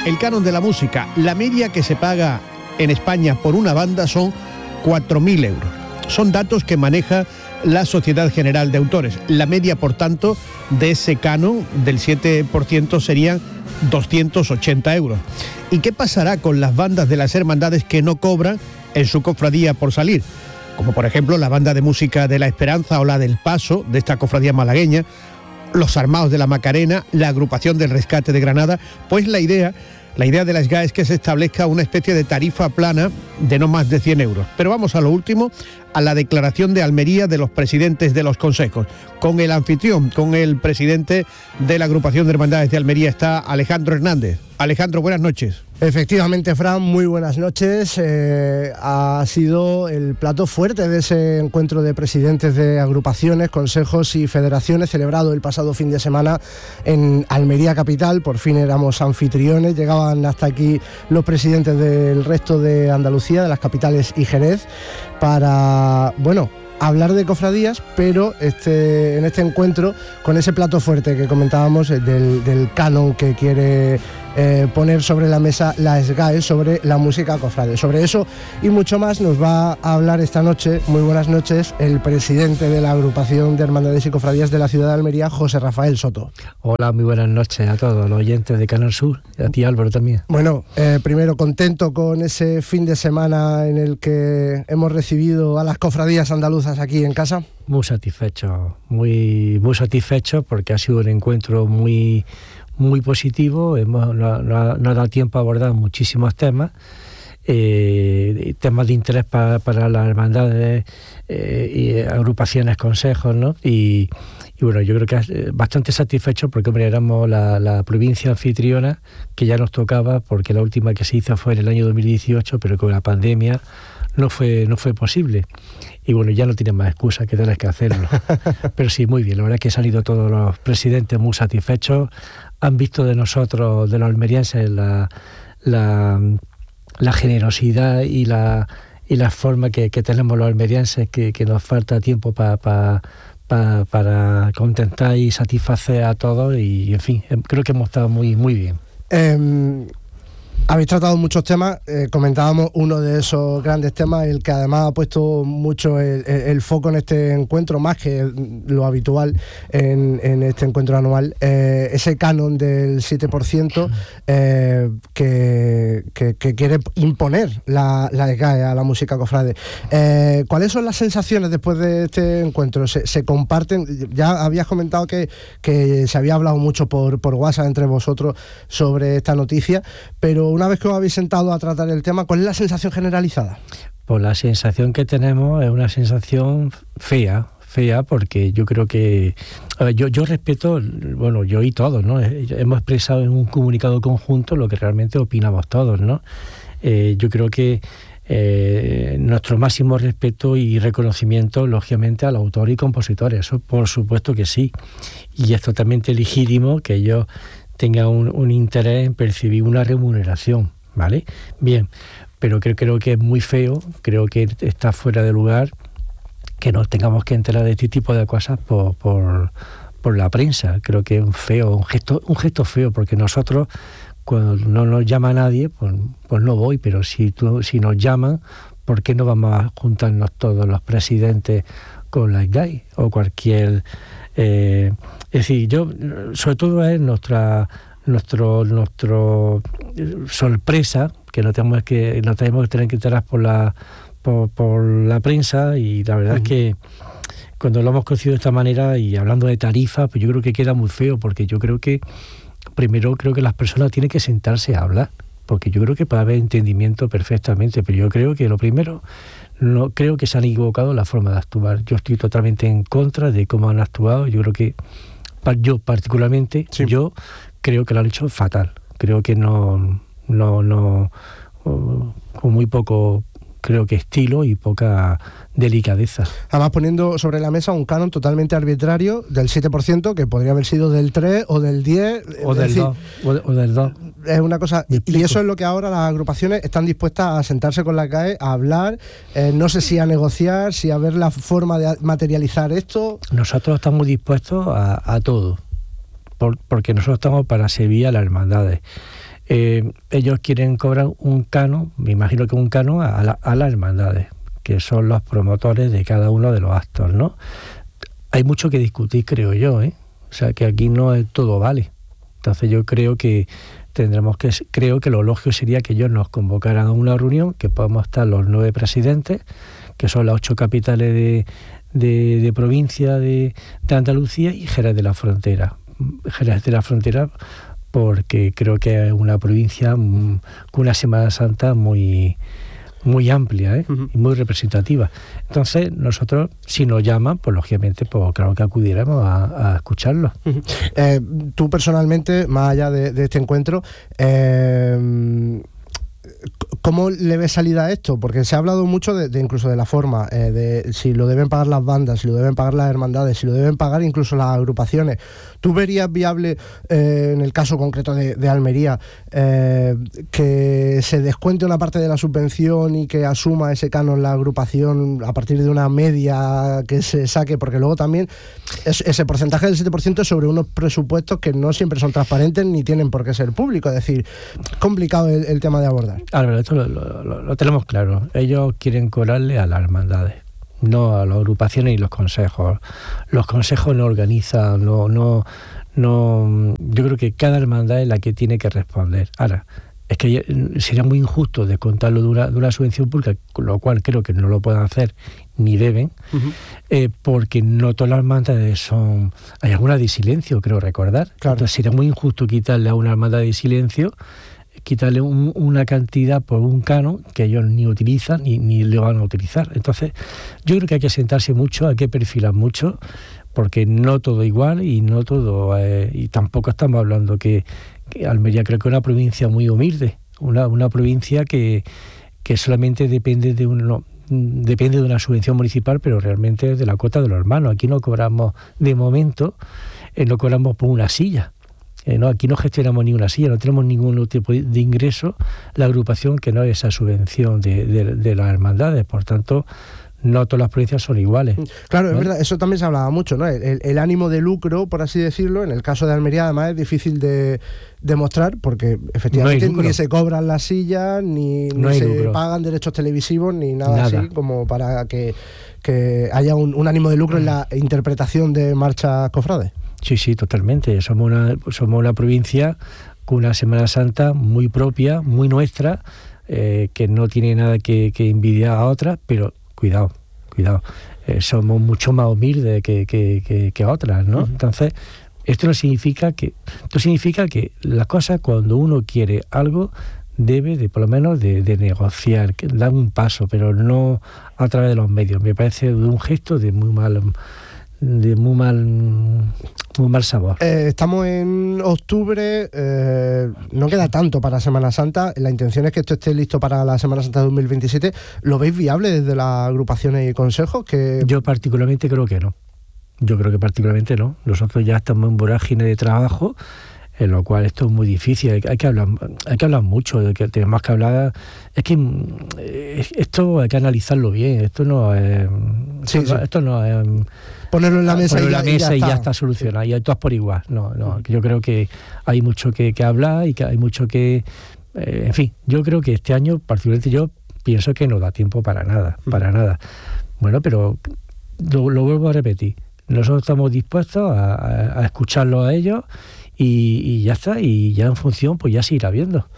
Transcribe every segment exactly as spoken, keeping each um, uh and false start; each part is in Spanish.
el canon de la música. La media que se paga en España por una banda son cuatro mil euros. Son datos que maneja la Sociedad General de Autores. La media, por tanto, de ese canon del siete por ciento serían doscientos ochenta euros. ¿Y qué pasará con las bandas de las hermandades que no cobran en su cofradía por salir? Como por ejemplo la banda de música de la Esperanza o la del Paso, de esta cofradía malagueña, los Armados de la Macarena, la agrupación del Rescate de Granada. Pues la idea, la idea de la S G A es que se establezca una especie de tarifa plana de no más de cien euros. Pero vamos a lo último, a la declaración de Almería de los presidentes de los consejos. Con el anfitrión, con el presidente de la agrupación de hermandades de Almería está Alejandro Hernández. Alejandro, buenas noches. Efectivamente, Fran, muy buenas noches. Eh, ha sido el plato fuerte de ese encuentro de presidentes de agrupaciones, consejos y federaciones celebrado el pasado fin de semana en Almería capital. Por fin éramos anfitriones, llegaban hasta aquí los presidentes del resto de Andalucía, de las capitales y Jerez, para, bueno, hablar de cofradías, pero este, en este encuentro con ese plato fuerte que comentábamos del, del canon que quiere eh, poner sobre la mesa la S G A E sobre la música cofrade. Sobre eso y mucho más nos va a hablar esta noche, muy buenas noches, el presidente de la agrupación de hermandades y cofradías de la ciudad de Almería, José Rafael Soto. Hola, muy buenas noches a todos los oyentes de Canal Sur, y a ti, Álvaro, también. Bueno, eh, primero contento con ese fin de semana en el que hemos recibido a las cofradías andaluzas aquí en casa. Muy satisfecho, muy, muy satisfecho porque ha sido un encuentro muy, muy positivo. Hemos, no, no, no ha dado tiempo a abordar muchísimos temas, eh, temas de interés para, para las hermandades eh, y agrupaciones, consejos, ¿no? Y, y bueno, yo creo que es bastante satisfecho porque, hombre, éramos la, la provincia anfitriona que ya nos tocaba, porque la última que se hizo fue en el año dos mil dieciocho, pero con la pandemia no fue, no fue posible. Y bueno, ya no tienen más excusa que tener que hacerlo. Pero sí, muy bien. La verdad es que han salido todos los presidentes muy satisfechos. Han visto de nosotros, de los almerienses, la, la, la generosidad y la, y la forma que, que tenemos los almerienses, que, que nos falta tiempo pa, pa, pa, para contentar y satisfacer a todos. Y, en fin, creo que hemos estado muy, muy bien. Eh... Habéis tratado muchos temas, eh, comentábamos uno de esos grandes temas, el que además ha puesto mucho el, el, el foco en este encuentro, más que lo habitual en, en este encuentro anual, eh, ese canon del siete por ciento eh, que, que, que quiere imponer la, la S G A E a la música cofrade. Eh, ¿Cuáles son las sensaciones después de este encuentro? ¿Se, se comparten? Ya habías comentado que, que se había hablado mucho por, por WhatsApp entre vosotros sobre esta noticia, pero una vez que os habéis sentado a tratar el tema, ¿cuál es la sensación generalizada? Pues la sensación que tenemos es una sensación fea, fea, porque yo creo que... A ver, yo, yo respeto, bueno, yo y todos, ¿no? Hemos expresado en un comunicado conjunto lo que realmente opinamos todos, ¿no? Eh, yo creo que eh, nuestro máximo respeto y reconocimiento, lógicamente, al autor y compositores, eso por supuesto que sí. Y es totalmente legítimo que ellos tenga un, un interés en percibir una remuneración, ¿vale? Bien, pero creo, creo que es muy feo, creo que está fuera de lugar que nos tengamos que enterar de este tipo de cosas por, por, por la prensa. Creo que es un feo, un gesto, un gesto feo, porque nosotros, cuando no nos llama nadie, pues, pues no voy, pero si, tú, si nos llaman, ¿por qué no vamos a juntarnos todos los presidentes con la S G A E o cualquier... Eh, es decir, yo, sobre todo es nuestra nuestro nuestro sorpresa que no tenemos que no tenemos que tener que enterar por la por, por la prensa, y la verdad uh-huh. es que cuando lo hemos conocido de esta manera y hablando de tarifas, pues yo creo que queda muy feo, porque yo creo que primero creo que las personas tienen que sentarse a hablar, porque yo creo que puede haber entendimiento perfectamente, pero yo creo que lo primero, no creo que se han equivocado la forma de actuar. Yo estoy totalmente en contra de cómo han actuado. Yo creo que, yo particularmente, sí. yo creo que lo han hecho fatal. Creo que no, no, no, con muy poco, creo que estilo y poca delicadeza. Además, poniendo sobre la mesa un canon totalmente arbitrario del siete por ciento, que podría haber sido del tres o del diez. O del dos. O, o del dos. Es una cosa, y eso es lo que ahora las agrupaciones están dispuestas a sentarse con la S G A E, a hablar, eh, no sé si a negociar, si a ver la forma de materializar esto. Nosotros estamos dispuestos a, a todo, por, porque nosotros estamos para servir a las hermandades. Eh, ellos quieren cobrar un canon, me imagino que un canon a, la, a las hermandades, que son los promotores de cada uno de los actos, ¿no? Hay mucho que discutir, creo yo, ¿eh? O sea, que aquí no es todo vale. Entonces yo creo que tendremos que, creo que lo lógico sería que ellos nos convocaran a una reunión, que podamos estar los nueve presidentes, que son las ocho capitales de, de, de provincia de, de Andalucía y Jerez de la Frontera. Jerez de la Frontera, porque creo que es una provincia con una Semana Santa muy... muy amplia, ¿eh? Uh-huh. Y muy representativa. Entonces, nosotros, si nos llaman, pues lógicamente, pues claro que acudiremos a, a escucharlos. Uh-huh. Eh, tú personalmente, más allá de, de este encuentro, eh, ¿cómo le ves salida a esto? Porque se ha hablado mucho de, de incluso de la forma, eh, de si lo deben pagar las bandas, si lo deben pagar las hermandades, si lo deben pagar incluso las agrupaciones. ¿Tú verías viable, eh, en el caso concreto de, de Almería, eh, que se descuente una parte de la subvención y que asuma ese canon la agrupación a partir de una media que se saque? Porque luego también es, ese porcentaje del siete por ciento es sobre unos presupuestos que no siempre son transparentes ni tienen por qué ser públicos. Es decir, complicado el, el tema de abordar. Álvaro, esto lo, lo, lo, lo tenemos claro. Ellos quieren cobrarle a las hermandades, no a las agrupaciones y los consejos. Los consejos no organizan, no, no, no. Yo creo que cada hermandad es la que tiene que responder. Ahora, es que sería muy injusto descontarlo de una, de una subvención pública, con lo cual creo que no lo pueden hacer ni deben, uh-huh. eh, porque no todas las hermandades son. Hay algunas de silencio, creo recordar. Claro. Entonces sería muy injusto quitarle a una hermandad de silencio, quitarle un, una cantidad por un canon que ellos ni utilizan ni, ni le van a utilizar. Entonces, yo creo que hay que sentarse mucho, hay que perfilar mucho, porque no todo igual y no todo... Eh, y tampoco estamos hablando que, que Almería creo que es una provincia muy humilde, una, una provincia que, que solamente depende de un... No, depende de una subvención municipal, pero realmente es de la cuota de los hermanos. Aquí no cobramos, de momento, eh, no cobramos por una silla. Eh, no, aquí no gestionamos ni una silla, no tenemos ningún tipo de ingreso, la agrupación que no es esa subvención de, de, de las hermandades. Por tanto, no todas las provincias son iguales. Claro, ¿no? Es verdad, eso también se hablaba mucho, ¿no? El, el, el ánimo de lucro, por así decirlo, en el caso de Almería además es difícil de demostrar porque efectivamente no ni se cobran las sillas, ni, no ni se lucro. pagan derechos televisivos, ni nada, nada. así como para que, que haya un, un ánimo de lucro en la interpretación de marchas cofrades. Sí, sí, totalmente. Somos una, somos una provincia con una Semana Santa muy propia, muy nuestra, eh, que no tiene nada que, que envidiar a otras, pero cuidado, cuidado, eh, somos mucho más humildes que, que, que, que otras, ¿no? Uh-huh. Entonces, esto no significa que, esto significa que las cosas, cuando uno quiere algo, debe de por lo menos de, de negociar, que dar un paso, pero no a través de los medios. Me parece de un gesto de muy mal... de muy mal muy mal sabor. Eh, estamos en octubre, eh, no queda tanto para Semana Santa. La intención es que esto esté listo para la Semana Santa dos mil veintisiete. ¿Lo veis viable desde las agrupaciones y consejos? Que... Yo particularmente creo que no. Yo creo que particularmente no. Nosotros ya estamos en vorágine de trabajo, en lo cual esto es muy difícil. Hay, hay que hablar, hay que hablar mucho, de que tenemos que hablar. Es que eh, esto hay que analizarlo bien. Esto no es. Sí, esto, sí. esto no es. Ponerlo en la mesa, ponerlo y, ya, en la mesa y, ya, y está. ya está solucionado. Sí. Y todas por igual. No, no. Yo creo que hay mucho que, que hablar y que hay mucho que. Eh, en fin, yo creo que este año, particularmente yo pienso que no da tiempo para nada, para nada. Bueno, pero lo, lo vuelvo a repetir. Nosotros estamos dispuestos a, a, a escucharlos a ellos. Y, y ya está, y ya en función pues ya se irá viendo.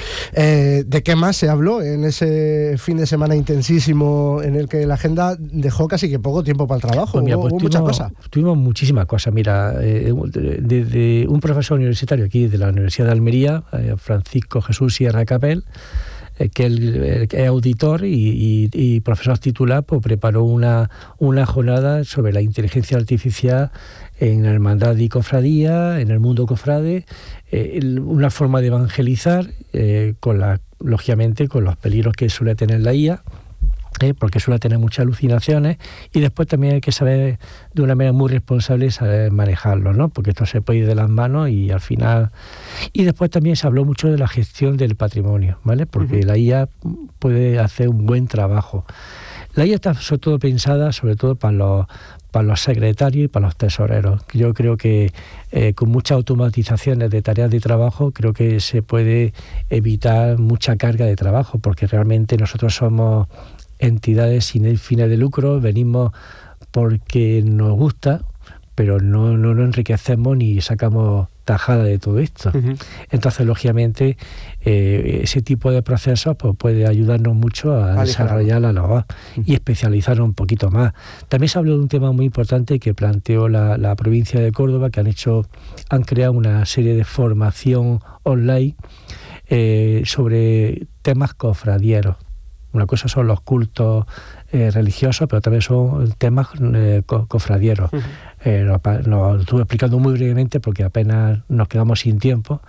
eh, ¿De qué más se habló en ese fin de semana intensísimo en el que la agenda dejó casi que poco tiempo para el trabajo? Pues mira, hubo, pues hubo tuvimos, muchas cosas. Tuvimos muchísimas cosas. Mira, eh, de, de un profesor universitario aquí de la Universidad de Almería, eh, Francisco Jesús Sierra Capel, eh, que él es auditor y, y, y profesor titular, pues preparó una, una jornada sobre la inteligencia artificial en la hermandad y cofradía, en el mundo cofrade, eh, una forma de evangelizar, eh, con la, lógicamente con los peligros que suele tener la I A, eh, porque suele tener muchas alucinaciones, y después también hay que saber de una manera muy responsable saber manejarlo, ¿no? Porque esto se puede ir de las manos y al final... Y después también se habló mucho de la gestión del patrimonio, ¿vale? Porque uh-huh. la I A puede hacer un buen trabajo. La I A está sobre todo pensada, sobre todo para los, para los secretarios y para los tesoreros. Yo creo que eh, con muchas automatizaciones de tareas de trabajo creo que se puede evitar mucha carga de trabajo, porque realmente nosotros somos entidades sin fines de lucro, venimos porque nos gusta, pero no, no nos enriquecemos ni sacamos tajada de todo esto. Uh-huh. Entonces, lógicamente, eh, ese tipo de procesos pues, puede ayudarnos mucho a vale, desarrollar la labor uh-huh. y especializarnos un poquito más. También se habló de un tema muy importante que planteó la, la provincia de Córdoba, que han hecho, han creado una serie de formación online eh, sobre temas cofradieros. Una cosa son los cultos eh, religiosos, pero también son temas eh, co- cofradieros. Uh-huh. Eh, lo, lo estuve explicando muy brevemente porque apenas nos quedamos sin tiempo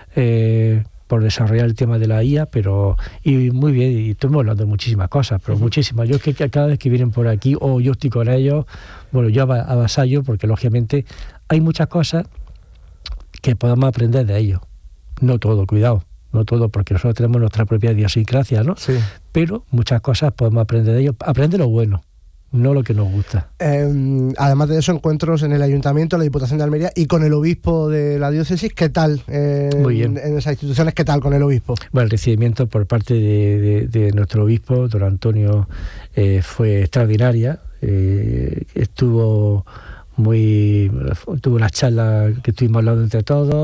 eh, por desarrollar el tema de la I A, pero y muy bien, y estuvimos hablando de muchísimas cosas, pero uh-huh. muchísimas. Yo es que cada vez que vienen por aquí, o yo estoy con ellos, bueno, yo avasallo, porque lógicamente hay muchas cosas que podemos aprender de ellos. No todo, cuidado. No todo, porque nosotros tenemos nuestra propia idiosincrasia, ¿no? Sí. Pero muchas cosas podemos aprender de ellos. Aprende lo bueno, no lo que nos gusta. Eh, además de eso, encuentros en el Ayuntamiento, la Diputación de Almería y con el Obispo de la Diócesis. ¿Qué tal? Eh, Muy bien. En, en esas instituciones, ¿qué tal con el Obispo? Bueno, el recibimiento por parte de, de, de nuestro Obispo, don Antonio, eh, fue extraordinaria. Eh, estuvo muy... Tuvo una charla que estuvimos hablando entre todos.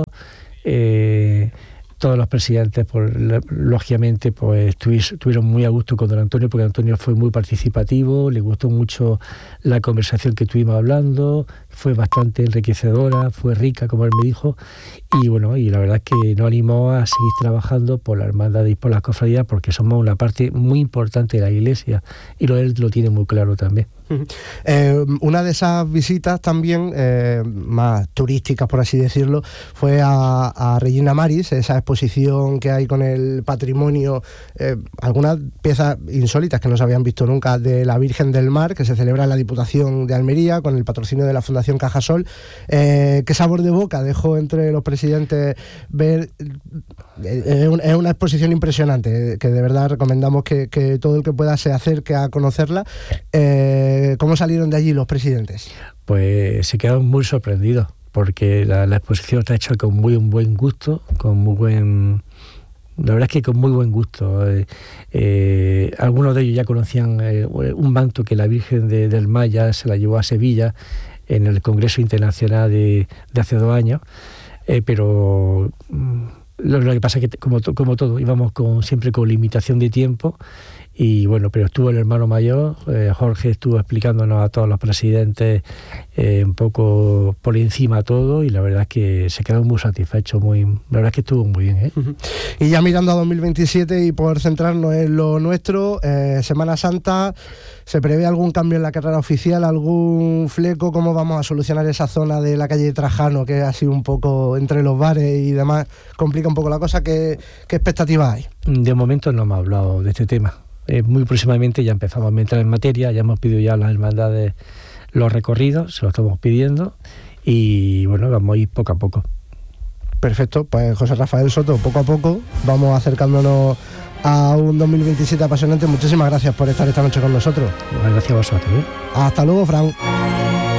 Eh... Todos los presidentes, pues, lógicamente, pues estuvieron muy a gusto con don Antonio, porque Antonio fue muy participativo, le gustó mucho la conversación que estuvimos hablando, fue bastante enriquecedora, fue rica, como él me dijo, y bueno, y la verdad es que nos animó a seguir trabajando por la hermandad y por las cofradías, porque somos una parte muy importante de la Iglesia, y lo, él lo tiene muy claro también. Eh, una de esas visitas también, eh, más turísticas por así decirlo, fue a, a Regina Maris, esa exposición que hay con el patrimonio, eh, algunas piezas insólitas que no se habían visto nunca, de la Virgen del Mar, que se celebra en la Diputación de Almería con el patrocinio de la Fundación Cajasol. Eh, ¿Qué sabor de boca dejó entre los presidentes ver? Eh, es una exposición impresionante, que de verdad recomendamos que, que todo el que pueda se acerque a conocerla. Eh, ¿Cómo salieron de allí los presidentes? Pues se quedaron muy sorprendidos, porque la, la exposición está hecha con muy un buen gusto, con muy buen... La verdad es que con muy buen gusto. Eh, eh, algunos de ellos ya conocían eh, un manto que la Virgen de, del Mar ya se la llevó a Sevilla en el Congreso Internacional de, de hace dos años, eh, pero... Lo, lo que pasa es que, como, como todo, íbamos con, siempre con limitación de tiempo. Y bueno, pero estuvo el hermano mayor, eh, Jorge estuvo explicándonos a todos los presidentes eh, un poco por encima todo, y la verdad es que se quedó muy satisfecho, muy, la verdad es que estuvo muy bien, ¿eh? Uh-huh. Y ya mirando a dos mil veintisiete y por centrarnos en lo nuestro, eh, Semana Santa, ¿se prevé algún cambio en la carrera oficial, algún fleco? ¿Cómo vamos a solucionar esa zona de la calle Trajano, que ha sido un poco entre los bares y demás, complica un poco la cosa? ¿Qué, qué expectativas hay? De momento no hemos hablado de este tema. Eh, muy próximamente ya empezamos a entrar en materia, ya hemos pedido ya a las hermandades los recorridos, se los estamos pidiendo, y bueno, vamos a ir poco a poco. Perfecto, pues José Rafael Soto, poco a poco vamos acercándonos a un dos mil veintisiete apasionante. Muchísimas gracias por estar esta noche con nosotros. Bueno, gracias a vosotros, ¿eh? Hasta luego, Fran.